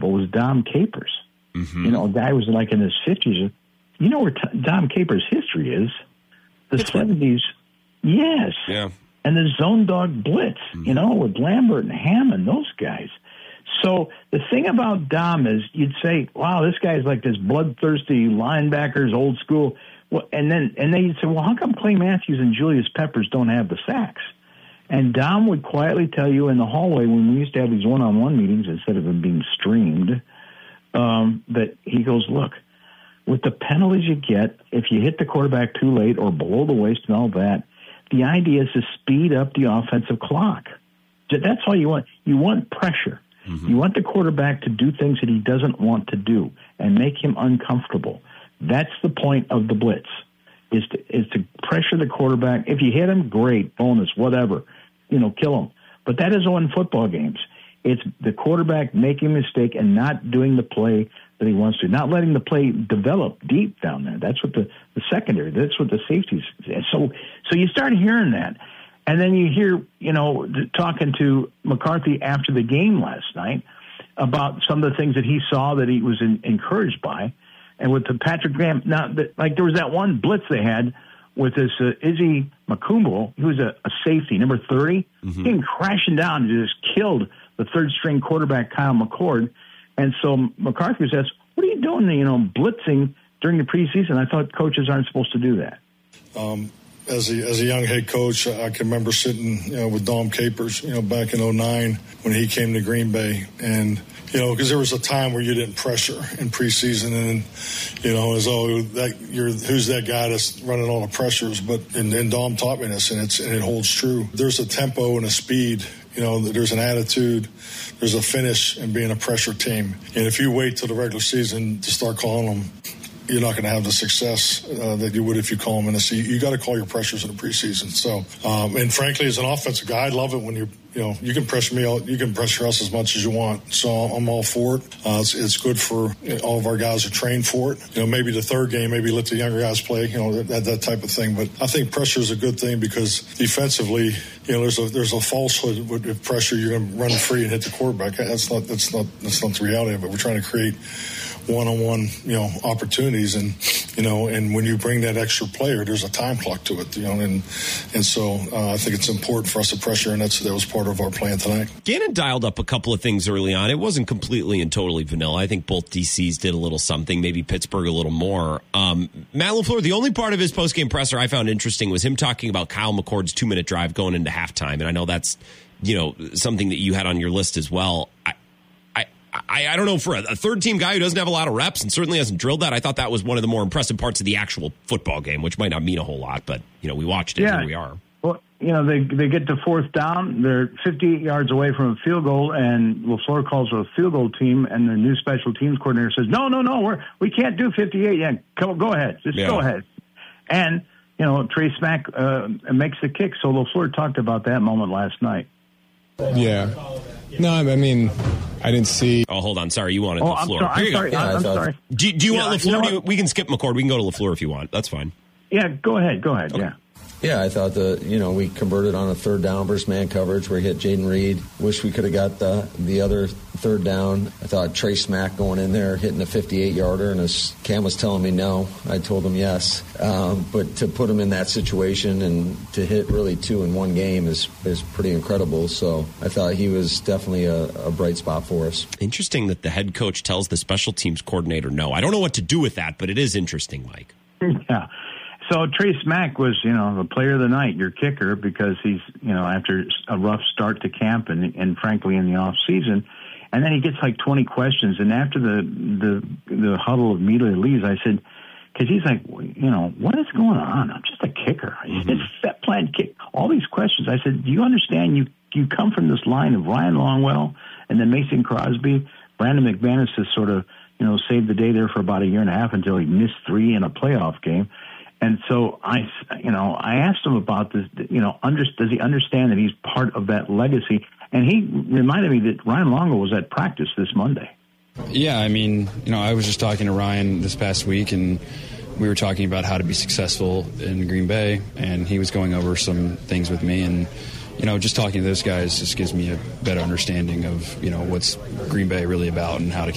example was Dom Capers. Mm-hmm. You know, a guy who was like in his 50s. You know where Dom Capers' history is? The 70s. Yes. Yeah. And the zone dog blitz, you know, with Lambert and Hammond, those guys. So the thing about Dom is you'd say, wow, this guy's like this bloodthirsty linebackers, old school. Well, and then you'd say, well, how come Clay Matthews and Julius Peppers don't have the sacks? And Dom would quietly tell you in the hallway when we used to have these one-on-one meetings instead of them being streamed, that he goes, look, with the penalties you get, if you hit the quarterback too late or below the waist and all that, the idea is to speed up the offensive clock. That's all you want. You want pressure. Mm-hmm. You want the quarterback to do things that he doesn't want to do and make him uncomfortable. That's the point of the blitz, is to pressure the quarterback. If you hit him, great, bonus, whatever, you know, kill him. But that is in football games. It's the quarterback making a mistake and not doing the play that he wants to, not letting the play develop deep down there. That's what the secondary, that's what the safeties. So you start hearing that. And then you hear, you know, talking to McCarthy after the game last night about some of the things that he saw that he was encouraged by. And with the Patrick Graham, now, like there was that one blitz they had with this Izzy Makumbo, he was a safety, number 30. He came crashing down and just killed the third-string quarterback, Kyle McCord. And so McCarthy was asked, what are you doing, you know, blitzing during the preseason? I thought coaches aren't supposed to do that. As a young head coach, I can remember sitting, you know, with Dom Capers, you know, back in 2009 when he came to Green Bay. And, you know, because there was a time where you didn't pressure in preseason and, you know, as though who's that guy that's running all the pressures. And Dom taught me this, and it holds true. There's a tempo and a speed. You know, there's an attitude, there's a finish in being a pressure team. And if you wait till the regular season to start calling them, you're not going to have the success that you would if you call them in the season. You got to call your pressures in the preseason. So, and frankly, as an offensive guy, I love it when you can pressure me, you can pressure us as much as you want. So I'm all for it. It's good for all of our guys who train for it. You know, maybe the third game, maybe let the younger guys play. You know, that type of thing. But I think pressure is a good thing because defensively, you know, there's a falsehood with pressure. You're going to run free and hit the quarterback. That's not the reality of it. We're trying to create one-on-one, you know, opportunities, and you know, and when you bring that extra player, there's a time clock to it, you know, and so I think it's important for us to pressure, and that was part of our plan tonight. Gannon dialed up a couple of things early on. It wasn't completely and totally vanilla. I think both DCs did a little something, maybe Pittsburgh a little more. Matt LaFleur, the only part of his postgame presser I found interesting was him talking about Kyle McCord's 2-minute drive going into halftime, and I know that's, you know, something that you had on your list as well. I don't know, for a third-team guy who doesn't have a lot of reps and certainly hasn't drilled that, I thought that was one of the more impressive parts of the actual football game, which might not mean a whole lot, but, you know, we watched it, yeah. Here we are. Well, you know, they get to fourth down, they're 58 yards away from a field goal, and LaFleur calls it a field goal team, and the new special teams coordinator says, no, we can't do 58. Yeah, go ahead. Go ahead. And, you know, Trey Smack makes the kick, so LaFleur talked about that moment last night. Yeah. No, I mean, I didn't see. Oh, hold on. Sorry, you wanted LaFleur. I'm sorry. Do you want LaFleur? We can skip McCord. We can go to LaFleur if you want. That's fine. Yeah, go ahead. Okay. Yeah. Yeah, I thought we converted on a third down versus man coverage where he hit Jaden Reed. Wish we could have got the other third down. I thought Trey Smack going in there hitting a 58-yarder, and as Cam was telling me no, I told him yes. But to put him in that situation and to hit really two in one game is pretty incredible. So I thought he was definitely a bright spot for us. Interesting that the head coach tells the special teams coordinator no. I don't know what to do with that, but it is interesting, Mike. Yeah. So Trey Smack was, you know, the player of the night, your kicker, because he's, you know, after a rough start to camp and frankly in the off season, and then he gets like 20 questions, and after the huddle immediately leaves, I said, because he's like, you know, what is going on? I'm just a kicker. It's set plan kick. All these questions. I said, do you understand? You come from this line of Ryan Longwell and then Mason Crosby. Brandon McManus has sort of, you know, saved the day there for about a year and a half until he missed 3 in a playoff game. And so I asked him about this, you know, does he understand that he's part of that legacy? And he reminded me that Ryan Longo was at practice this Monday. Yeah, I mean, you know, I was just talking to Ryan this past week, and we were talking about how to be successful in Green Bay, and he was going over some things with me, and, you know, just talking to those guys just gives me a better understanding of, you know, what's Green Bay really about and how to